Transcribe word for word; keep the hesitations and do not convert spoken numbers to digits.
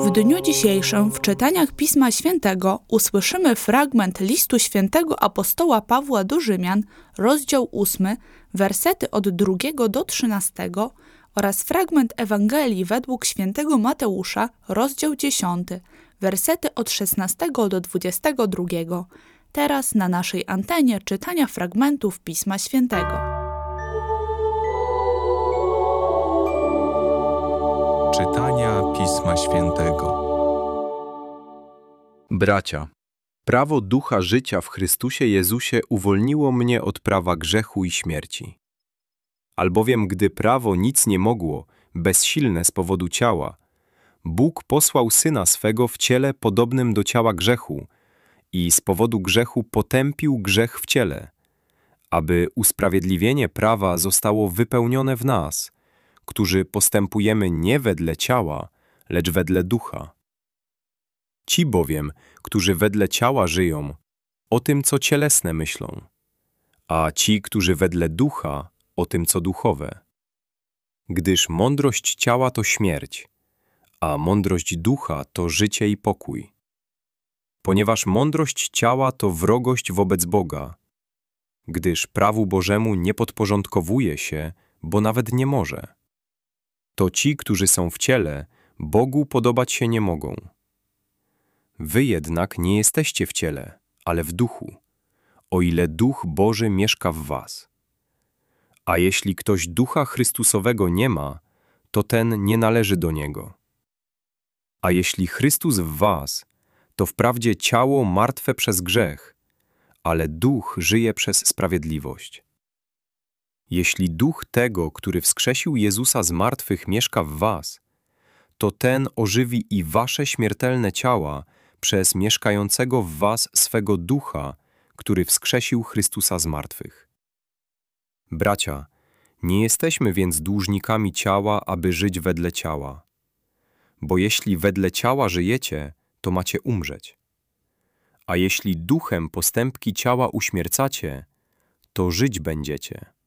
W dniu dzisiejszym w czytaniach Pisma Świętego usłyszymy fragment listu świętego apostoła Pawła do Rzymian, rozdział ósmy, wersety od drugiego do trzynastego oraz fragment Ewangelii według świętego Mateusza, rozdział dziesiąty, wersety od szesnastego do dwudziestego drugiego. Teraz na naszej antenie czytania fragmentów Pisma Świętego. Czytania Pisma Świętego. Bracia, prawo ducha życia w Chrystusie Jezusie uwolniło mnie od prawa grzechu i śmierci. Albowiem gdy prawo nic nie mogło, bezsilne z powodu ciała, Bóg posłał Syna swego w ciele podobnym do ciała grzechu i z powodu grzechu potępił grzech w ciele, aby usprawiedliwienie prawa zostało wypełnione w nas, którzy postępujemy nie wedle ciała, lecz wedle ducha. Ci bowiem, którzy wedle ciała żyją, o tym, co cielesne myślą, a ci, którzy wedle ducha, o tym, co duchowe. Gdyż mądrość ciała to śmierć, a mądrość ducha to życie i pokój. Ponieważ mądrość ciała to wrogość wobec Boga, gdyż prawu Bożemu nie podporządkowuje się, bo nawet nie może. To ci, którzy są w ciele, Bogu podobać się nie mogą. Wy jednak nie jesteście w ciele, ale w duchu, o ile Duch Boży mieszka w was. A jeśli ktoś Ducha Chrystusowego nie ma, to ten nie należy do Niego. A jeśli Chrystus w was, to wprawdzie ciało martwe przez grzech, ale Duch żyje przez sprawiedliwość. Jeśli Duch tego, który wskrzesił Jezusa z martwych, mieszka w was, to ten ożywi i wasze śmiertelne ciała przez mieszkającego w was swego Ducha, który wskrzesił Chrystusa z martwych. Bracia, nie jesteśmy więc dłużnikami ciała, aby żyć wedle ciała. Bo jeśli wedle ciała żyjecie, to macie umrzeć. A jeśli duchem postępki ciała uśmiercacie, to żyć będziecie.